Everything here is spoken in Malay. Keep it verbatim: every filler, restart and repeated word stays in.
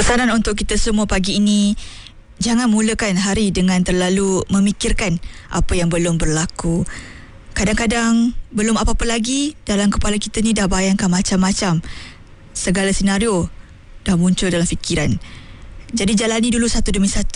Pesanan untuk kita semua pagi ini, jangan mulakan hari dengan terlalu memikirkan apa yang belum berlaku. Kadang-kadang belum apa-apa lagi, dalam kepala kita ni dah bayangkan macam-macam. Segala senario dah muncul dalam fikiran. Jadi jalani dulu satu demi satu.